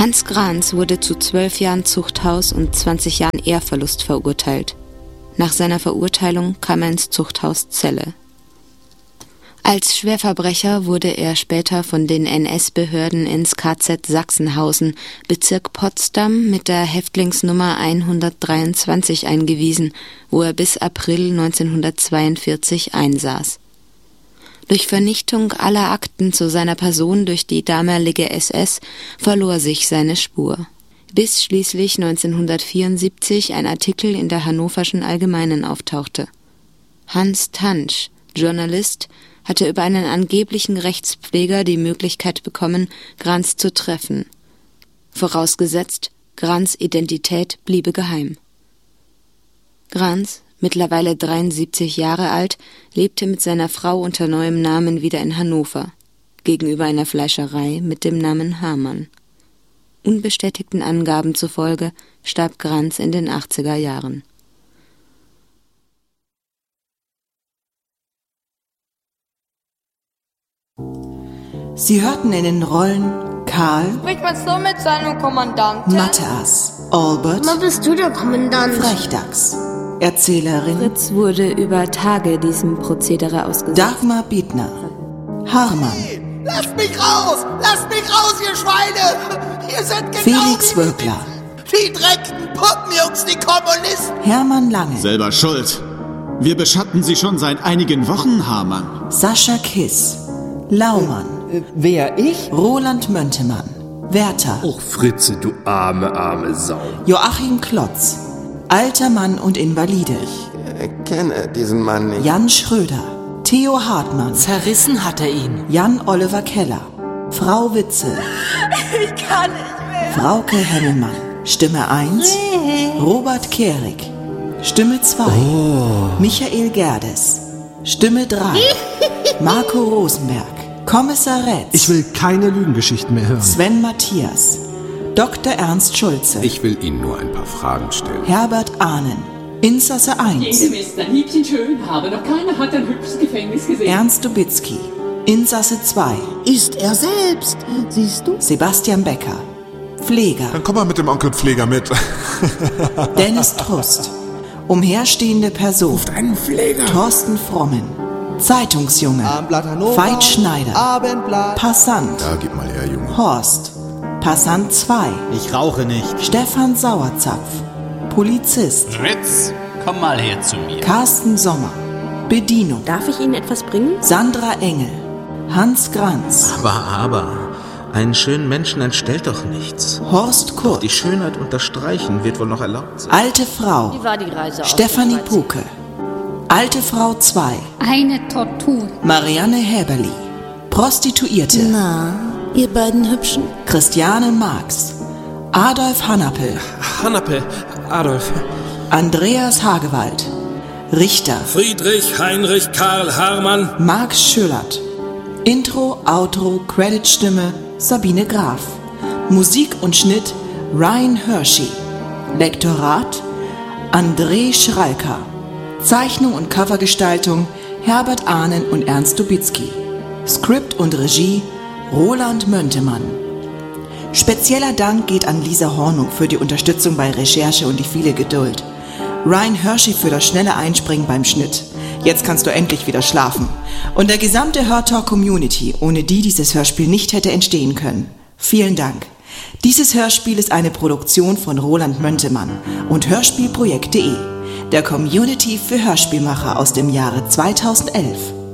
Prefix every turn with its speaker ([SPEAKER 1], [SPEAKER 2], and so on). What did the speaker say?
[SPEAKER 1] Hans Grans wurde zu 12 Jahren Zuchthaus und 20 Jahren Ehrverlust verurteilt. Nach seiner Verurteilung kam er ins Zuchthaus Celle. Als Schwerverbrecher wurde er später von den NS-Behörden ins KZ Sachsenhausen, Bezirk Potsdam, mit der Häftlingsnummer 123 eingewiesen, wo er bis April 1942 einsaß. Durch Vernichtung aller Akten zu seiner Person durch die damalige SS verlor sich seine Spur, bis schließlich 1974 ein Artikel in der Hannoverschen Allgemeinen auftauchte. Hans Tantsch, Journalist, hatte über einen angeblichen Rechtspfleger die Möglichkeit bekommen, Grans zu treffen. Vorausgesetzt, Grans Identität bliebe geheim. Grans, mittlerweile 73 Jahre alt, lebte mit seiner Frau unter neuem Namen wieder in Hannover, gegenüber einer Fleischerei mit dem Namen Hamann. Unbestätigten Angaben zufolge starb Grans in den 80er Jahren.
[SPEAKER 2] Sie hörten in den Rollen Karl,
[SPEAKER 3] Spricht man so mit seinem Kommandanten?
[SPEAKER 2] Matthias, Albert,
[SPEAKER 4] Wann bist du der Kommandant?
[SPEAKER 2] Frechdachs, Erzählerin
[SPEAKER 1] Fritz wurde über Tage diesem Prozedere ausgesetzt.
[SPEAKER 2] Dagmar Biedner, Harman,
[SPEAKER 5] Lasst mich raus! Lasst mich raus, ihr Schweine! Ihr seid genau
[SPEAKER 2] Felix
[SPEAKER 5] wie
[SPEAKER 2] Wölkler,
[SPEAKER 5] die dreckten Puppenjungs, die Kommunisten!
[SPEAKER 2] Hermann Lange,
[SPEAKER 6] Selber schuld. Wir beschatten Sie schon seit einigen Wochen, Hamann.
[SPEAKER 2] Sascha Kiss, Laumann,
[SPEAKER 7] Wer, ich?
[SPEAKER 2] Roland Möntemann, Werther,
[SPEAKER 8] Och, Fritze, du arme Sau.
[SPEAKER 2] Joachim Klotz, alter Mann und Invalide,
[SPEAKER 9] Ich kenne diesen Mann nicht.
[SPEAKER 2] Jan Schröder, Theo Hartmann,
[SPEAKER 7] Zerrissen hat er ihn.
[SPEAKER 2] Jan Oliver Keller, Frau Witzel,
[SPEAKER 3] Ich kann nicht mehr.
[SPEAKER 2] Frauke Hemmelmann, Stimme 1, Robert Kehrig, Stimme 2, Michael Gerdes, Stimme 3, Marco Rosenberg, Kommissar Rätz,
[SPEAKER 10] Ich will keine Lügengeschichten mehr hören.
[SPEAKER 2] Sven Matthias, Dr. Ernst Schulze,
[SPEAKER 8] Ich will Ihnen nur ein paar Fragen stellen.
[SPEAKER 2] Herbert Ahnen, Insasse 1,
[SPEAKER 11] ist ein Liebchen schön, aber noch keiner hat ein hübsches Gefängnis gesehen.
[SPEAKER 2] Ernst Dubitzky, Insasse 2,
[SPEAKER 4] Ist er selbst, siehst du?
[SPEAKER 2] Sebastian Becker, Pfleger,
[SPEAKER 12] Dann komm mal mit dem Onkel Pfleger mit.
[SPEAKER 2] Dennis Trust, umherstehende Person,
[SPEAKER 8] Einen Pfleger.
[SPEAKER 2] Thorsten Frommen, Zeitungsjunge,
[SPEAKER 5] Abendblatt Hannover,
[SPEAKER 2] Veit Schneider,
[SPEAKER 5] Abendblatt.
[SPEAKER 2] Passant,
[SPEAKER 8] Ja, gib mal her, Junge.
[SPEAKER 2] Horst, Passant 2,
[SPEAKER 7] Ich rauche nicht.
[SPEAKER 2] Stefan Sauerzapf, Polizist,
[SPEAKER 7] Fritz, komm mal her zu mir.
[SPEAKER 2] Carsten Sommer, Bedienung,
[SPEAKER 4] Darf ich Ihnen etwas bringen?
[SPEAKER 2] Sandra Engel, Hans Granz,
[SPEAKER 9] Aber, einen schönen Menschen entstellt doch nichts.
[SPEAKER 2] Horst Kurt,
[SPEAKER 9] Die Schönheit unterstreichen wird wohl noch erlaubt sein.
[SPEAKER 2] Alte Frau,
[SPEAKER 4] Wie war die Reise aus
[SPEAKER 2] Stefanie
[SPEAKER 4] der Schweiz?
[SPEAKER 2] Puke, Alte Frau 2,
[SPEAKER 13] Eine Tortur.
[SPEAKER 2] Marianne Häberli, Prostituierte,
[SPEAKER 4] Na, ihr beiden Hübschen?
[SPEAKER 2] Christiane Marx, Adolf Hanapel,
[SPEAKER 8] Hannappe, Adolf.
[SPEAKER 2] Andreas Hagewald, Richter,
[SPEAKER 8] Friedrich Heinrich Karl Harmann.
[SPEAKER 2] Max Schüllert, Intro, Outro, Creditstimme Sabine Graf, Musik und Schnitt Ryan Hershey, Lektorat André Schralker, Zeichnung und Covergestaltung Herbert Ahnen und Ernst Dubitzky, Skript und Regie Roland Möntemann. Spezieller Dank geht an Lisa Hornung für die Unterstützung bei Recherche und die viele Geduld. Ryan Hershey für das schnelle Einspringen beim Schnitt. Jetzt kannst du endlich wieder schlafen. Und der gesamte Hörtalk-Community, ohne die dieses Hörspiel nicht hätte entstehen können. Vielen Dank. Dieses Hörspiel ist eine Produktion von Roland Möntemann und Hörspielprojekt.de, der Community für Hörspielmacher aus dem Jahre 2011.